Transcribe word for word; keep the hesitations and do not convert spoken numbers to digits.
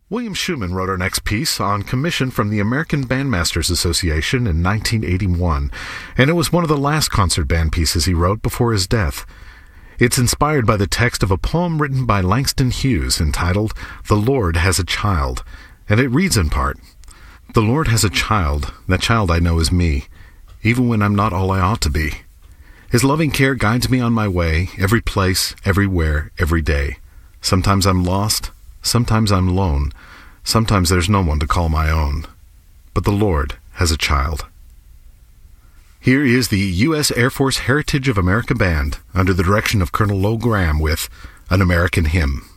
William Schuman wrote our next piece on commission from the American Bandmasters Association in nineteen eighty-one, and it was one of the last concert band pieces he wrote before his death. It's inspired by the text of a poem written by Langston Hughes entitled "The Lord Has a Child," and it reads in part, "The Lord has a child, that child I know is me, even when I'm not all I ought to be. His loving care guides me on my way, every place, everywhere, every day. Sometimes I'm lost, sometimes I'm lone, sometimes there's no one to call my own. But the Lord has a child." Here is the U S Air Force Heritage of America Band under the direction of Colonel Low Graham with An American Hymn.